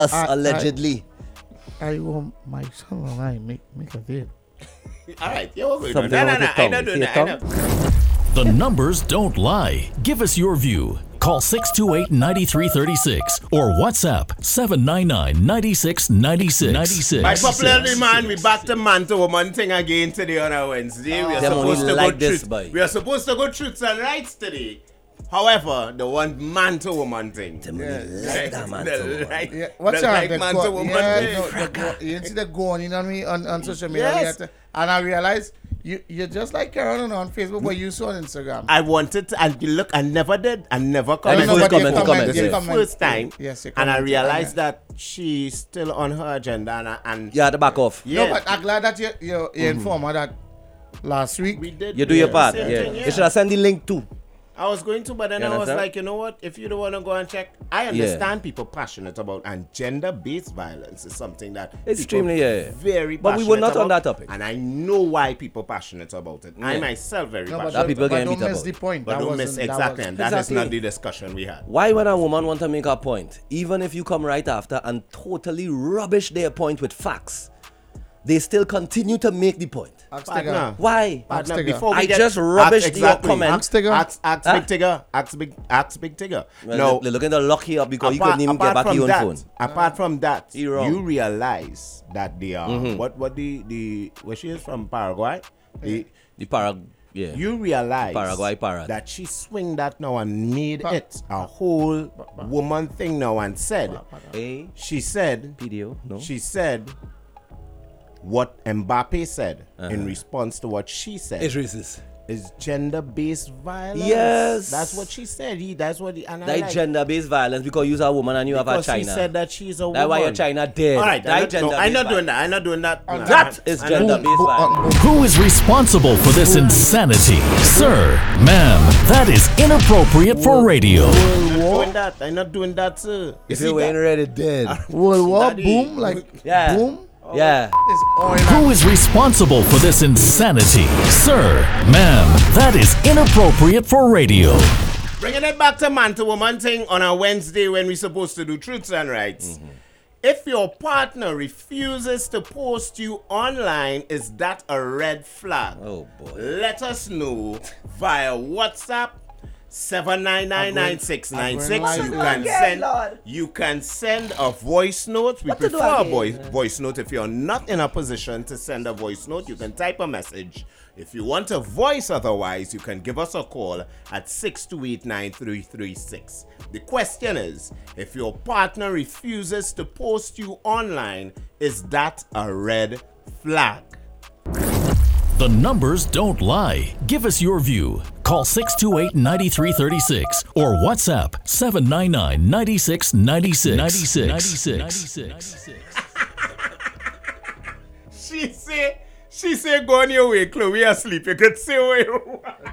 allegedly. I want my son and I make a deal. All right, you're going Something no, wrong with I your know tongue. doing See that. I your know. The numbers don't lie. Give us your view. Call 628-9336 or WhatsApp 799-9696. By popular demand, we back to man to woman thing again today on a Wednesday. We are Them supposed only to like go this, truth. boy. We are supposed to go truths and rights today. However, the one man to woman thing. Them only like that man to woman. Yeah, what's the that? like The man go- to woman yeah, thing. you see the going on me on social media, Yes. and I realized you're just like Karen on Facebook, but you saw on Instagram. I wanted to, and look, I never did. I never commented. first This is comment, the comment, This is the yes. first time. Yes, you and I commented, realized that she's still on her agenda. And Yeah, the back off. yeah, No, but I'm glad that you informed her that last week. we did. You do your part. same Yeah. thing, You should have sent the link too. I was going to, but then You I was understand? like, you know what? If you don't want to go and check, I understand people passionate about, and gender-based violence is something that Extremely, people yeah. very. But we were not on about, that topic. and I know why people passionate about it. I Yeah. myself very No, passionate. That people but getting don't beat miss up the about. point. But That don't miss wasn't- that exactly, was- and that is Exactly. not the discussion we had. Why when a woman want to make a point, even if you come right after and totally rubbish their point with facts, they still continue to make the point? Ask Partner. Tigger. Why? Partner, Tigger. before we I get- just rubbished ask- your exactly. comment. Ask Tigger. Ask Huh? Big Tigger. Ask Big Tigger. Well, No, they're looking to lock you up because you couldn't even get back from your own that, phone. Apart from that, You're wrong. you realize that they are what the where she is from Paraguay. Yeah. You realize Paraguay parrot. that she swing that now and made it a whole woman thing now and said Hey, she said PDO, no. she said what Mbappe said in response to what she said It's racist. is gender-based violence. Yes. That's what she said. That's what and I That like, gender-based violence because you're a woman and you have a because China. she said that she's a woman. That's why your China dead. All right, That I'm not doing gender-based that. I'm not doing that. No, That is I'm not- gender-based violence. Who is responsible for this insanity? Sir, ma'am, that is inappropriate for radio. I'm not doing that, sir. If you ain't ready, dead. World War, Daddy. boom, like Yeah. boom. Yeah. It's oil. Who is responsible for this insanity? Sir, ma'am, that is inappropriate for radio. Bringing it back to man to woman thing on a Wednesday when we're supposed to do truths and rights. If your partner refuses to post you online, is that a red flag? Oh, boy. Let us know via WhatsApp 7999696. You can send a voice note. We prefer a voice note. If you're not in a position to send a voice note, you can type a message. If you want a voice otherwise, you can give us a call at 628-9336. The question is, if your partner refuses to post you online, is that a red flag? The numbers don't lie. Give us your view. Call 628-9336 or WhatsApp 799-9696. She say go on your way, Chloe asleep. You can say where you are.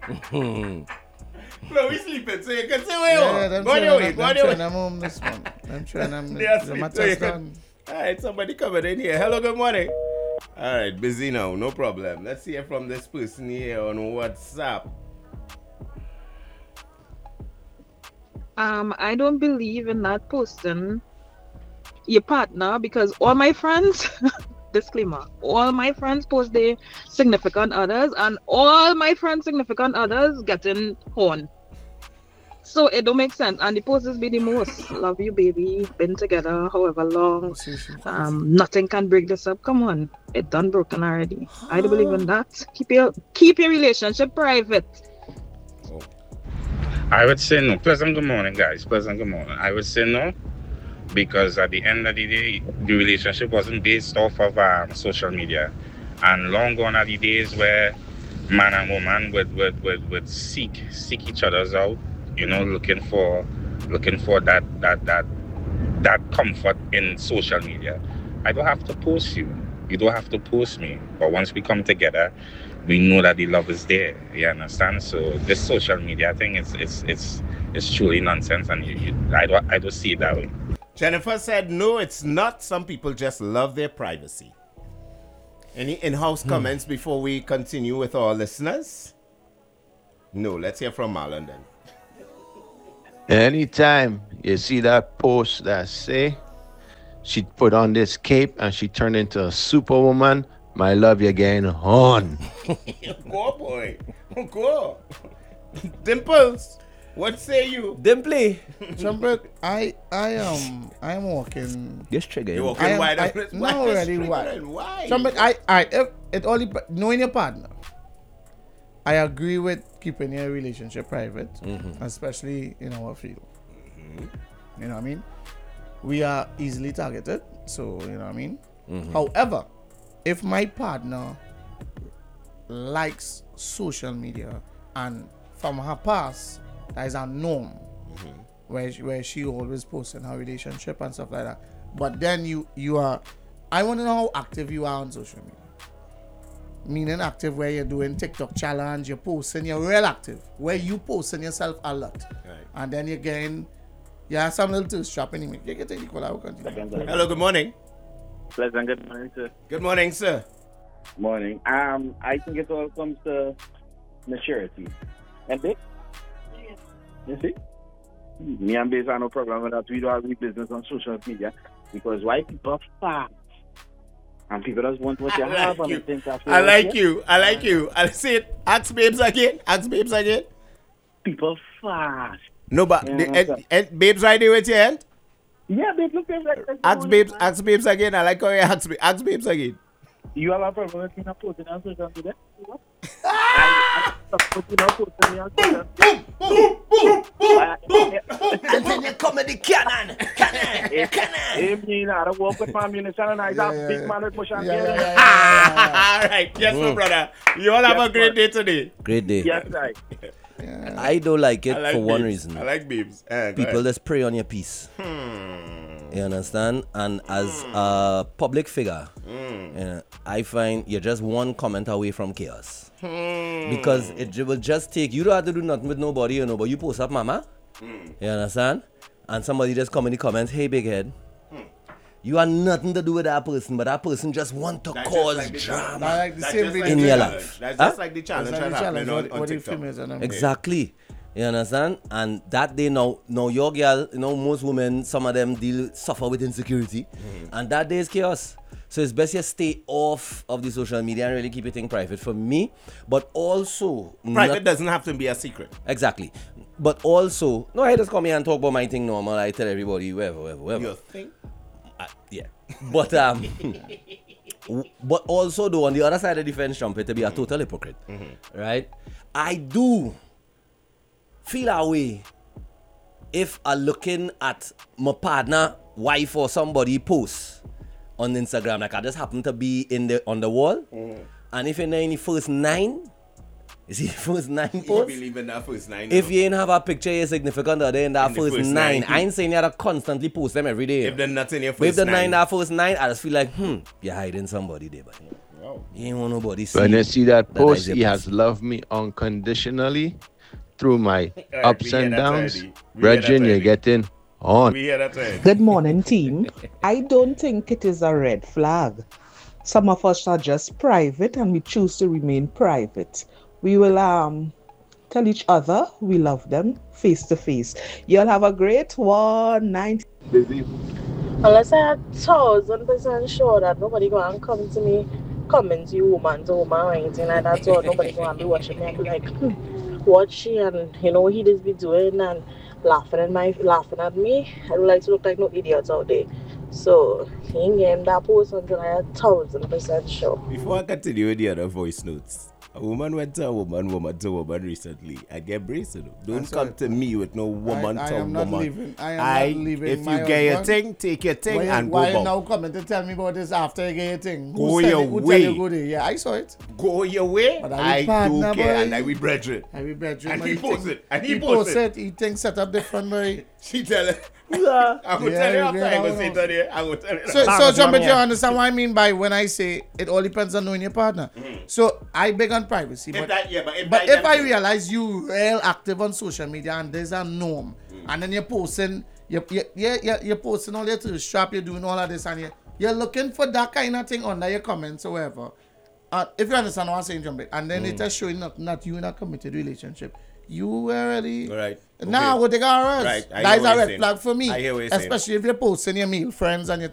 Chloe sleeping, so you can say where you are. Go on your way, go on your way. I'm home this morning. I'm trying them. They are The sleep, matters so you done. can- Alright, somebody coming in here. Hello, good morning. Alright, busy now, no problem. Let's hear from this person here on WhatsApp. I don't believe in that posting your partner because all my friends, disclaimer, all my friends post their significant others and all my friends' significant others getting horn. So it don't make sense. And the posts be the most. Love you, baby. Been together however long. Nothing can break this up. Come on. It done broken already. I don't believe in that. Keep your relationship private. I would say no. Pleasant good morning, guys. Pleasant good morning. I would say no because at the end of the day, the relationship wasn't based off of social media. And long gone are the days where man and woman would seek each other's out, you know, looking for that comfort in social media. I don't have to post you. You don't have to post me. But once we come together, we know that the love is there. You understand? So this social media thing is truly nonsense, and I don't see it that way. Jennifer said, no, it's not. Some people just love their privacy. Any in-house comments before we continue with our listeners? No, let's hear from Marlon then. Anytime you see that post that say she put on this cape and she turned into a superwoman. My love, you're getting on. Go, boy. Go. Dimples, what say you? Dimple. Trumpet, I am walking. Just trigger You're him. walking wide I, open. not really wide. Why? Trumpet, if it only knowing your partner. I agree with keeping your relationship private, especially in our field. You know what I mean? We are easily targeted, so you know what I mean? However, if my partner likes social media and from her past, that is a norm where she always posting her relationship and stuff like that. But then you are, I want to know how active you are on social media. Meaning active where you're doing TikTok challenge, you're posting, you're real active, where you posting yourself a lot. Right. And then you're getting, you have some little tourist trap in it. You can take the call out. Hello, good morning. Pleasant good morning, sir. Good morning, sir. Morning. I think it all comes to maturity. And Big? You see? Me and Biz have no problem with that. We don't have business on social media because why people fast? And people just want what you have and they think that's I like you. I'll say it. Ask babes again. People fast. No, but and babes right there with your hand? Yeah, babe, look at that. Ask babes again. I like how you ask babes again. You have a problem with me not posting on social media? I posting on social media. Continue comedy cannon. Hey, me, I don't work with my minister and I have big man with push and All right. Yes, my brother. You all have a great day today. Great day. Yes, right. I don't like it for one babes. reason. I like babes. People just prey on your peace. You understand? And as a public figure, I find you're just one comment away from chaos. Because it will just take, you don't have to do nothing with nobody, you know, but you post up mama, you understand? And somebody just come in the comments, hey big head. You have nothing to do with that person, but that person just want to cause drama in your life. That's just like the challenge that happening on TikTok. Exactly. You understand? And that day now your girl, most women, some of them suffer with insecurity. And that day is chaos. So it's best you stay off of the social media and really keep your thing private for me. But also... Private doesn't have to be a secret. Exactly. But also... No, I just come here and talk about my thing normal. I tell everybody, whoever. Your thing? Yeah. But but also though, on the other side of the fence, Trumpet, to be a total hypocrite. Right? I do feel a way if I'm looking at my partner, wife or somebody post on Instagram, like I just happen to be on the wall, and if you're in the first 9, you see the first 9 posts? You believe in that first 9? If you ain't have a picture you're significant other in that first 9, I ain't saying you have to constantly post them every day. If they're not in your But first if the 9 9, that first 9, I just feel like, you're hiding somebody there, but you ain't want nobody see. When you see that post, is your he has loved me unconditionally through my ups and downs. Brethren, you're getting on. we hear that right. Good morning, team. I don't think it is a red flag. Some of us are just private and we choose to remain private. We will tell each other we love them face to face. You'll have a great 190. Unless I am 1000% sure that nobody going to come to me, comment you woman to woman or anything like that, so nobody going to be watching me and be like, what she and what he just be doing and laughing at me. I would like to look like no idiots out there. So he ain't getting that post until I am 1000% sure. Before I continue with the other voice notes, a woman went to a woman to a woman recently. I get braced. Don't come to me with no woman I to am woman. not leaving. I am not leaving. If my you get your husband. thing, take your thing and why go you now back. coming to tell me about this after you get your thing? Go your who way. Tell you go there? Yeah, I saw it. Go your way. But I do partner, care, boy. and I will brethren. And he posted. He posted. He thinks set up different way. She tell her. I'm going to tell you after I go sit there. I'm going to tell you. So Trumpet, you understand what I mean by when I say it all depends on knowing your partner. So I beg on privacy. But if I realize you real active on social media and there's a norm, and then you're posting, you're posting all your tourist trap, you're doing all of this, and you're looking for that kind of thing under your comments or whatever. If you understand what I'm saying, Trumpet, and then it's just showing not you in a committed relationship. You already right. Now I would take ours. Right. That is a red flag for me. I hear what you're saying. Especially if you're posting your male friends and you're